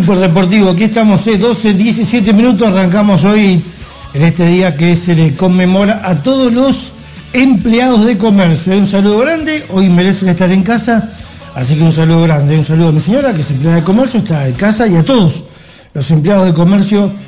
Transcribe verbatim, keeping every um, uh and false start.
Super Deportivo, aquí estamos, eh, doce, diecisiete minutos, arrancamos hoy en este día que se le conmemora a todos los empleados de comercio. Un saludo grande, hoy merecen estar en casa, así que un saludo grande, un saludo a mi señora que es empleada de comercio, está en casa, y a todos los empleados de comercio